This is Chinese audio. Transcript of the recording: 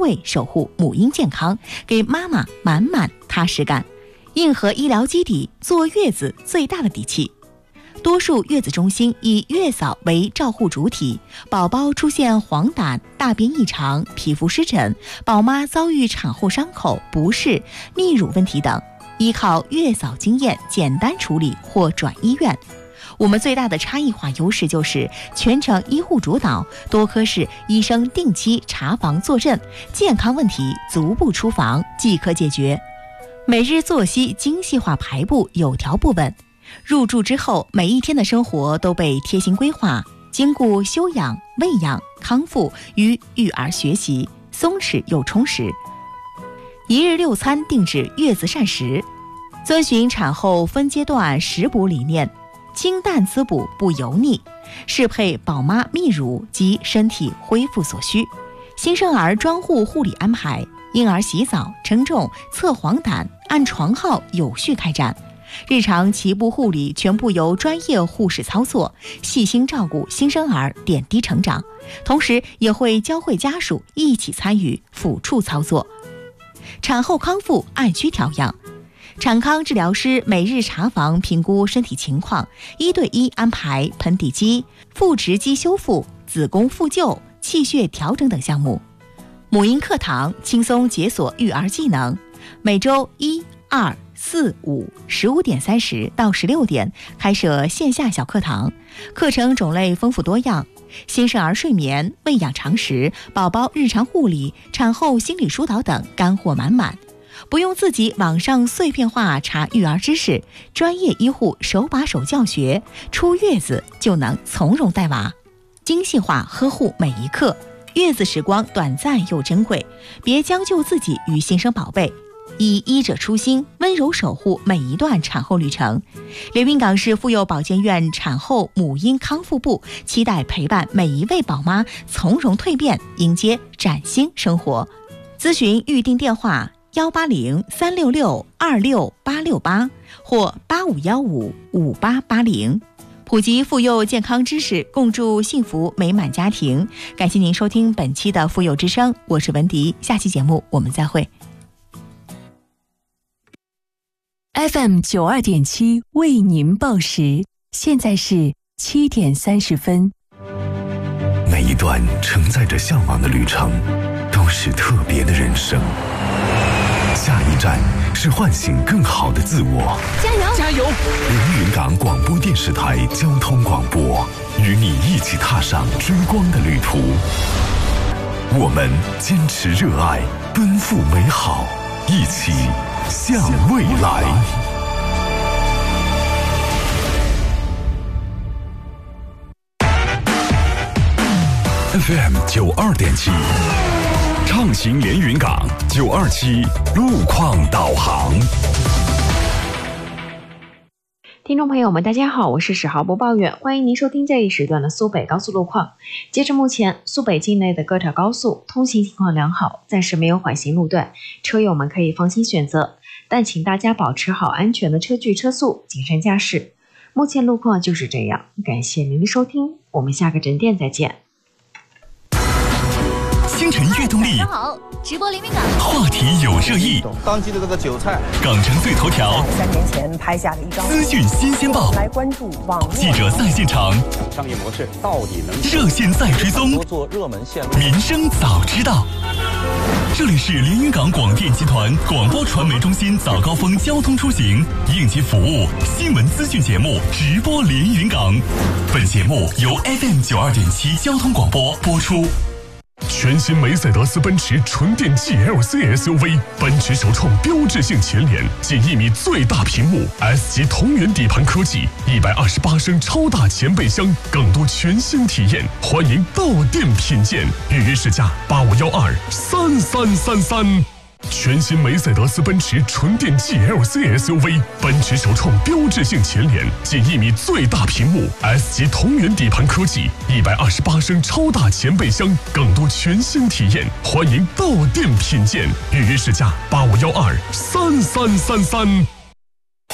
为守护母婴健康，给妈妈满满踏实感。硬核医疗基底，坐月子最大的底气。多数月子中心以月嫂为照护主体，宝宝出现黄疸、大便异常、皮肤湿疹，宝妈遭遇产后伤口、不适、泌乳问题等，依靠月嫂经验简单处理或转医院。我们最大的差异化优势就是全程医护主导，多科室医生定期查房坐镇，健康问题足不出房即可解决。每日作息精细化排布，有条不紊。入住之后，每一天的生活都被贴心规划，兼顾休养、喂养、康复与育儿学习，松弛又充实。一日6餐定制月子膳食，遵循产后分阶段食补理念，清淡滋补不油腻，适配宝妈泌乳及身体恢复所需。新生儿专户护理安排，婴儿洗澡、称重、测黄疸按床号有序开展。日常脐部护理全部由专业护士操作，细心照顾新生儿点滴成长，同时也会教会家属一起参与抚触操作。产后康复按需调养，产康治疗师每日查房评估身体情况，1对1安排盆底肌、腹直肌修复、子宫复旧、气血调整等项目。母婴课堂轻松解锁育儿技能，每周1、2、4、5 15点30到16点开设线下小课堂，课程种类丰富多样，新生儿睡眠、喂养常识、宝宝日常护理、产后心理疏导等干货满满。不用自己网上碎片化查育儿知识，专业医护手把手教学，出月子就能从容带娃，精细化呵护每一刻。月子时光短暂又珍贵，别将就自己与新生宝贝，以医者初心，温柔守护每一段产后旅程。连云港市妇幼保健院产后母婴康复部期待陪伴每一位宝妈从容蜕变，迎接崭新生活。咨询预订电话180-366-26868或8515-5880，普及妇幼健康知识，共筑幸福美满家庭。感谢您收听本期的妇幼之声，我是文迪，下期节目我们再会。 FM 92.7为您报时，现在是7点30分。 每一段承载着向往的旅程，都是特别的人生。下一站是唤醒更好的自我。 加油！加油！ 连云港广播电视台交通广播，与你一起踏上追光的旅途。我们坚持热爱，奔赴美好，一起向未来。FM 92.7，畅行连云港927路况导航。 听众朋友们，大家好，我是10号播报员，欢迎您收听这一时段的苏北高速路况。截至目前，苏北境内的各条高速通行情况良好，暂时没有缓行路段，车友们可以放心选择，但请大家保持好安全的车距车速，谨慎驾驶。目前路况就是这样，感谢您的收听，我们下个整点再见。 星辰悦动力， 大家好，直播连云港， 话题有热议， 当季的这个韭菜， 港城最头条 3年前拍下的一张资讯新鲜报， 来关注网络记者在现场， 商业模式到底能热线在追踪， 多做热门线路， 民生早知道。这里是连云港广电集团广播传媒中心早高峰交通出行应急服务新闻资讯节目直播连云港，本节目由 FM 92.7交通广播播出。全新梅赛德斯奔驰纯电 GLC SUV， 奔驰首创标志性前脸，近1米最大屏幕 S 级同源底盘科技，128升超大前备箱，更多全新体验，欢迎到店品鉴，预约试驾85123333。全新梅赛德斯奔驰纯电 GLC SUV， 奔驰首创标志性前脸，近1米最大屏幕 S 级同源底盘科技，128升超大前备箱，更多全新体验，欢迎到店品鉴，预约试驾85123333。